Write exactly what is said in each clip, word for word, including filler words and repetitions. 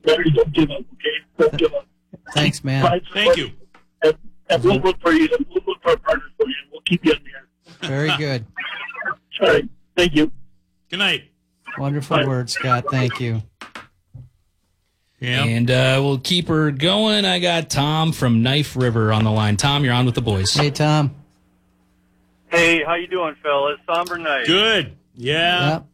Larry, don't give up, okay? Don't give up. Thanks, man. Find Thank somebody, you. And, and we'll look for you. We'll look for a partner for you. We'll keep you in there. Very good. All right. Thank you. Good night. Wonderful words, Scott. Thank you. Yeah. And uh, we'll keep her going. I got Tom from Knife River on the line. Tom, you're on with the boys. Hey, Tom. Hey, how you doing, fellas? Somber night. Good. Yeah. Yep.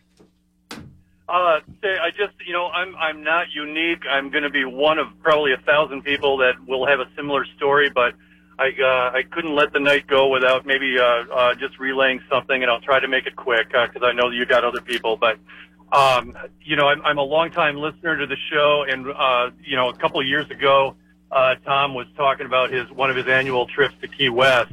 Uh, say, I just, you know, I'm I'm not unique. I'm going to be one of probably a thousand people that will have a similar story, but I uh, I couldn't let the night go without maybe uh, uh, just relaying something, and I'll try to make it quick because I know that you got other people. But um, you know, I'm, I'm a longtime listener to the show, and uh, you know, a couple of years ago, uh, Tom was talking about his one of his annual trips to Key West.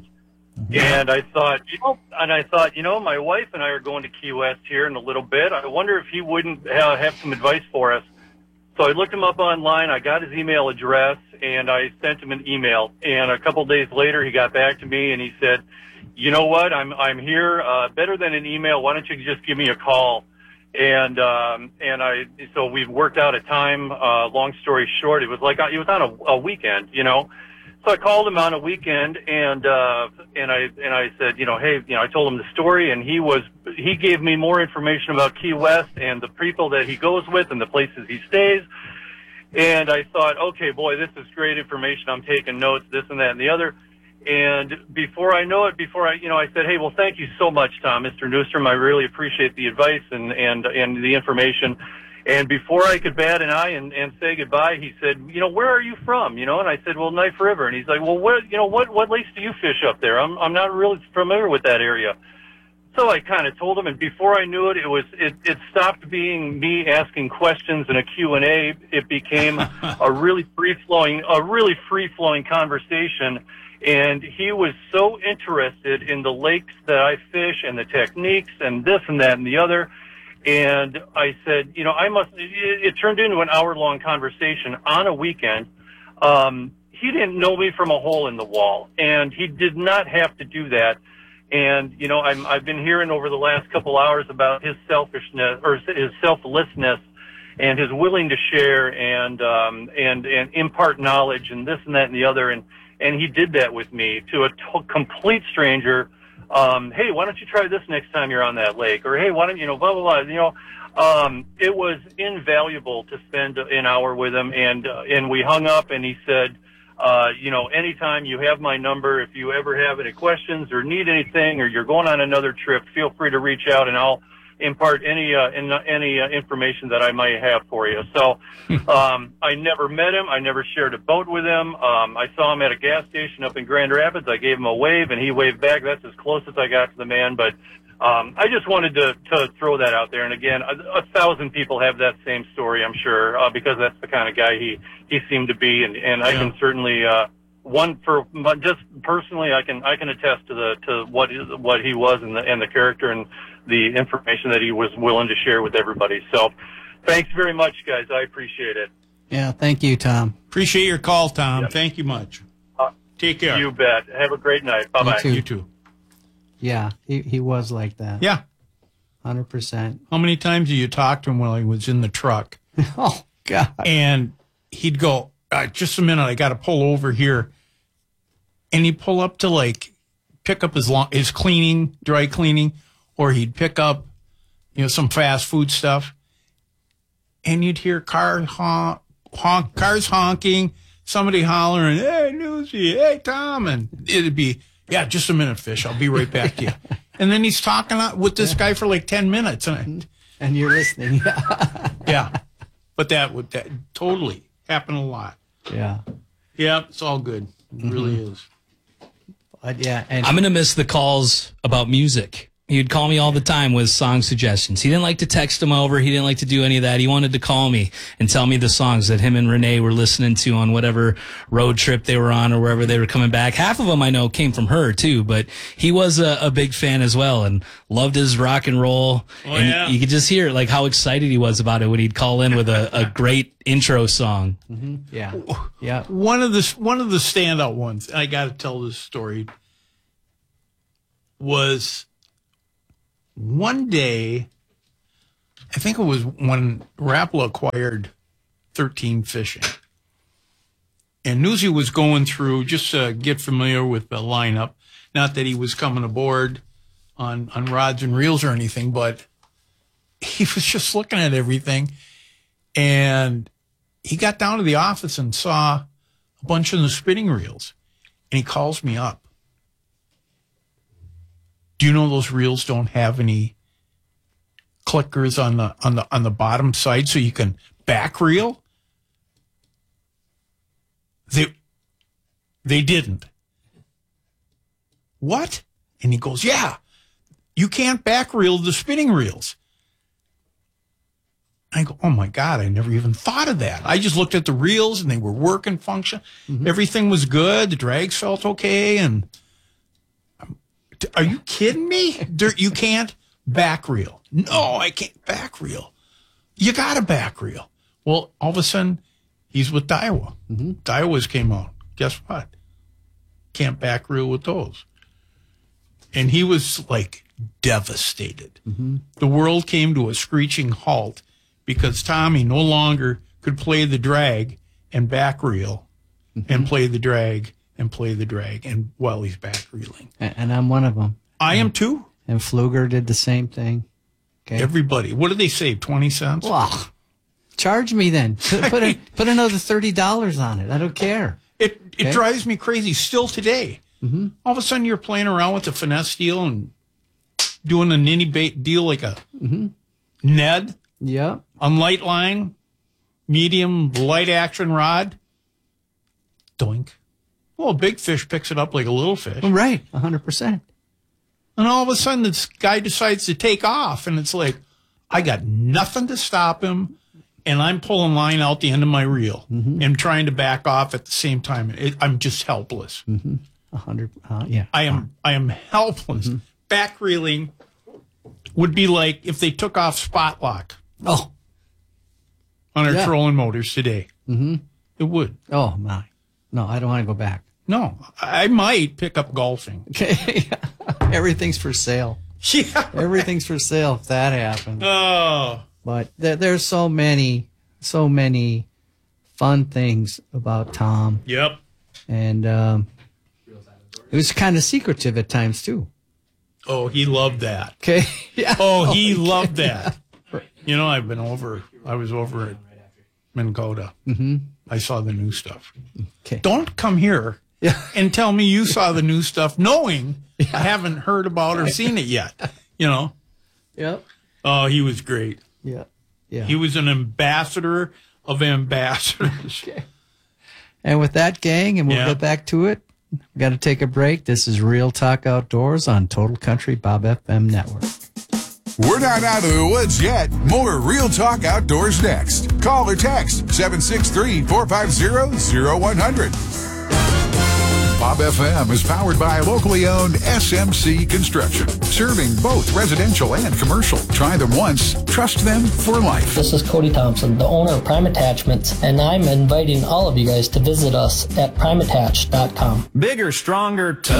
And I thought, you know, and I thought, you know, my wife and I are going to Key West here in a little bit. I wonder if he wouldn't uh, have some advice for us. So I looked him up online. I got his email address, and I sent him an email. And a couple of days later, he got back to me, and he said, you know what, I'm I'm here. Uh, better than an email. Why don't you just give me a call? And um, and I so we've worked out a time. Uh, long story short, it was like it was on a, a weekend, you know. So I called him on a weekend, and uh, and I and I said, you know, hey, you know, I told him the story, and he was he gave me more information about Key West and the people that he goes with and the places he stays. And I thought, okay, boy, this is great information. I'm taking notes, this and that and the other. And before I know it, before I, you know, I said, hey, well, thank you so much, Tom, Mister Newstrom. I really appreciate the advice and and and the information. And before I could bat an eye and, and say goodbye, he said, you know, where are you from? You know, and I said, well, Knife River. And he's like, well, what, you know, what, what lakes do you fish up there? I'm, I'm not really familiar with that area. So I kind of told him, and before I knew it, it was, it, it stopped being me asking questions in a Q and A. It became a really free flowing, a really free flowing conversation. And he was so interested in the lakes that I fish and the techniques and this and that and the other. And I said, you know, I must, it, it turned into an hour-long conversation on a weekend. Um, he didn't know me from a hole in the wall, and he did not have to do that. And, you know, I'm, I've been hearing over the last couple hours about his selfishness, or his selflessness, and his willing to share and, um, and, and impart knowledge and this and that and the other. And, and he did that with me to a to- complete stranger. Um, hey, why don't you try this next time you're on that lake? Or, hey, why don't you, know, blah, blah, blah. You know, um, it was invaluable to spend an hour with him. And, uh, and we hung up, and he said, uh, you know, anytime you have my number, if you ever have any questions or need anything, or you're going on another trip, feel free to reach out, and I'll impart any, uh, in, any uh, information that I might have for you. So, um, I never met him. I never shared a boat with him. Um, I saw him at a gas station up in Grand Rapids. I gave him a wave, and he waved back. That's as close as I got to the man. But, um, I just wanted to, to throw that out there. And again, a, a thousand people have that same story, I'm sure, uh, because that's the kind of guy he, he seemed to be. And, and I can certainly, uh, one for just personally, I can, I can attest to the, to what, what he was and the, and the character and the information that he was willing to share with everybody. So thanks very much, guys. I appreciate it. Yeah, thank you, Tom. Appreciate your call, Tom. Yep. Thank you much. Uh, Take care. You bet. Have a great night. Bye-bye. You too. You too. Yeah, he, he was like that. Yeah. one hundred percent. How many times do you talk to him while he was in the truck? Oh, God. And he'd go, uh, just a minute, I got to pull over here. And he'd pull up to, like, pick up his long, his cleaning, dry cleaning, or he'd pick up, you know, some fast food stuff. And you'd hear car honk, honk, cars honking, somebody hollering, hey, Newsy, hey, Tom. And it'd be, yeah, just a minute, Fish. I'll be right back to you. And then he's talking with this guy for like ten minutes. And, I, and you're listening. yeah. But that would that totally happen a lot. Yeah. Yeah, it's all good. It mm-hmm. really is. But yeah, and I'm going to miss the calls about music. He'd call me all the time with song suggestions. He didn't like to text him over. He didn't like to do any of that. He wanted to call me and tell me the songs that him and Renee were listening to on whatever road trip they were on or wherever they were coming back. Half of them I know came from her too, but he was a, a big fan as well and loved his rock and roll. Oh, and yeah. you could just hear like how excited he was about it when he'd call in with a, a great intro song. Mm-hmm. Yeah. Yeah. One of the, one of the standout ones, I got to tell this story, was one day, I think it was when Rapala acquired thirteen fishing. And Newsy was going through, just to get familiar with the lineup. Not that he was coming aboard on, on rods and reels or anything, but he was just looking at everything. And he got down to the office and saw a bunch of the spinning reels. And he calls me up. Do you know those reels don't have any clickers on the on the on the bottom side so you can back reel? They they didn't. What? And he goes, yeah, you can't back reel the spinning reels. I go, oh my God, I never even thought of that. I just looked at the reels and they were working function. Mm-hmm. Everything was good. The drags felt okay. And are you kidding me? There, you can't back reel. No, I can't back reel. You got to back reel. Well, all of a sudden, he's with Daiwa. Mm-hmm. Daiwa's came out. Guess what? Can't back reel with those. And he was like devastated. Mm-hmm. The world came to a screeching halt because Tommy no longer could play the drag and back reel mm-hmm. and play the drag and play the drag and while he's back reeling. And, and I'm one of them. I am too. And Pfluger did the same thing. Okay. Everybody. What did they save? twenty cents? Well, charge me then. Put, put, a, put another thirty dollars on it. I don't care. It it okay. drives me crazy still today. Mm-hmm. All of a sudden you're playing around with the finesse deal and doing a ninny bait deal like a mm-hmm. Ned. Yeah. On light line, medium, light action rod. Doink. Well, a big fish picks it up like a little fish. Right. one hundred percent. And all of a sudden this guy decides to take off and it's like, I got nothing to stop him. And I'm pulling line out the end of my reel mm-hmm. and trying to back off at the same time. It, I'm just helpless. Mm-hmm. A hundred, uh, yeah. I am, I am helpless. Mm-hmm. Back reeling would be like if they took off spot lock. Oh, on our yeah. trolling motors today. Mm-hmm. It would. Oh my, no, I don't want to go back. No, I might pick up golfing. Okay, everything's for sale. Yeah, everything's for sale if that happens. Oh. But there, there's so many, so many fun things about Tom. Yep. And um, it was kind of secretive at times, too. Oh, he loved that. Okay. Yeah. Oh, he loved that. You know, I've been over, I was over at Minn Kota. Mm-hmm. I saw the new stuff. Okay. Don't come here yeah. and tell me you saw the new stuff knowing yeah. I haven't heard about or seen it yet. You know? Yep. Oh, he was great. Yeah, yeah. He was an ambassador of ambassadors. Okay. And with that, gang, and we'll yeah. get back to it. We got to take a break. This is Real Talk Outdoors on Total Country Bob F M Network. We're not out of the woods yet. More Real Talk Outdoors next. Call or text seven six three, four five zero, zero one zero zero. Bob F M is powered by locally owned S M C Construction, serving both residential and commercial. Try them once, trust them for life. This is Cody Thompson, the owner of Prime Attachments, and I'm inviting all of you guys to visit us at prime attach dot com. Bigger, stronger, tougher.